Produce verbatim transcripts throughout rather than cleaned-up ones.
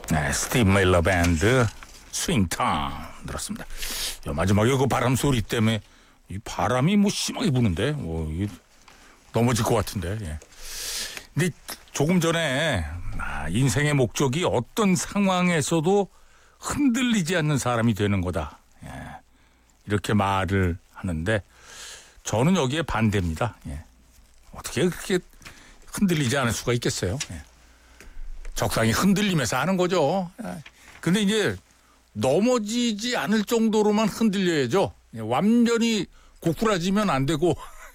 네, 스티브 밀러 밴드 스윙타운 들었습니다. 야, 마지막에 그 바람 소리 때문에 이 바람이 뭐 심하게 부는데 뭐 이게 넘어질 것 같은데. 예. 근데 조금 전에 아, 인생의 목적이 어떤 상황에서도 흔들리지 않는 사람이 되는 거다. 예. 이렇게 말을 하는데 저는 여기에 반대입니다. 예. 어떻게 그렇게 흔들리지 않을 수가 있겠어요. 예. 적당히 흔들리면서 하는 거죠. 예. 근데 이제 넘어지지 않을 정도로만 흔들려야죠. 예. 완전히 고꾸라지면 안 되고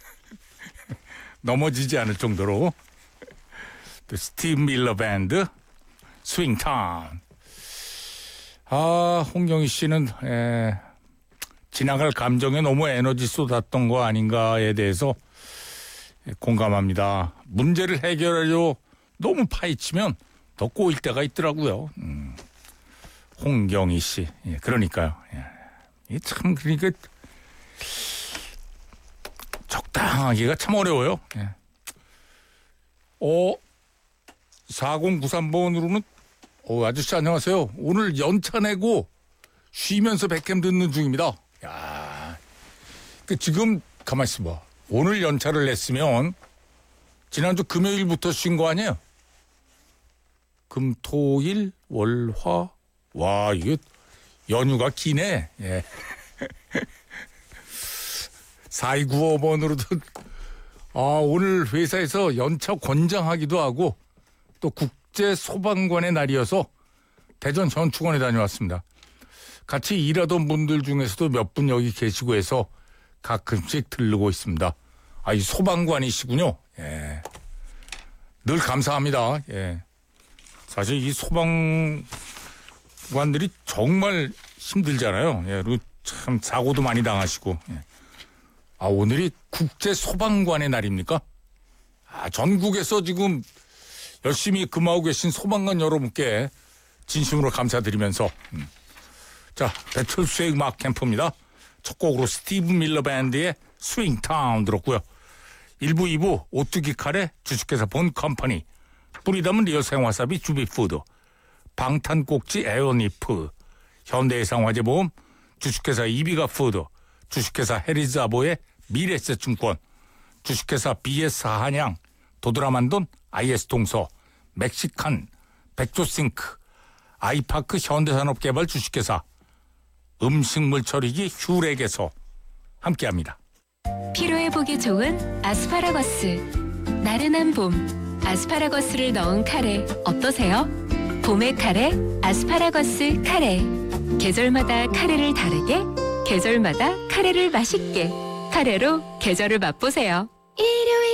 넘어지지 않을 정도로. 스티브 밀러 밴드 스윙타운. 아, 홍경희 씨는 에, 지나갈 감정에 너무 에너지 쏟았던 거 아닌가에 대해서 공감합니다. 문제를 해결하려 너무 파헤치면 더 꼬일 때가 있더라고요. 음, 홍경희 씨. 예, 그러니까요. 예. 참 그러니까 적당하기가 참 어려워요. 예. 어, 사공구삼 번으로는 어, 아저씨 안녕하세요. 오늘 연차 내고 쉬면서 백캠 듣는 중입니다. 야, 그 지금 가만 있어봐. 오늘 연차를 냈으면 지난주 금요일부터 쉰 거 아니에요? 금, 토, 일, 월, 화. 와, 이게 연휴가 기네. 예. 사이구오 번으로도 아, 오늘 회사에서 연차 권장하기도 하고 또 국제 소방관의 날이어서 대전 현충원에 다녀왔습니다. 같이 일하던 분들 중에서도 몇 분 여기 계시고 해서 가끔씩 들르고 있습니다. 아, 이 소방관이시군요. 예. 늘 감사합니다. 예. 사실 이 소방관들이 정말 힘들잖아요. 예. 그리고 참 사고도 많이 당하시고. 예. 아, 오늘이 국제 소방관의 날입니까? 아, 전국에서 지금 열심히 근무하고 계신 소방관 여러분께 진심으로 감사드리면서 음. 자, 배철수의 음악 캠프입니다. 첫 곡으로 스티브 밀러 밴드의 스윙타운 들었고요. 일 부, 이 부 오뚜기 칼의 주식회사 본 컴퍼니, 뿌리 담은 리얼 생화사비 주비푸드, 방탄꼭지 에어니프, 현대해상화재보험, 주식회사 이비가 푸드, 주식회사 헤리즈아보의 미래세증권, 주식회사 비에스 한양, 도드라만돈 아이에스 동서, 멕시칸, 백조싱크, 아이파크 현대산업개발 주식회사, 음식물 처리기 휴렉에서 함께합니다. 피로회복에 좋은 아스파라거스. 나른한 봄, 아스파라거스를 넣은 카레 어떠세요? 봄의 카레, 아스파라거스 카레. 계절마다 카레를 다르게, 계절마다 카레를 맛있게. 카레로 계절을 맛보세요. 일요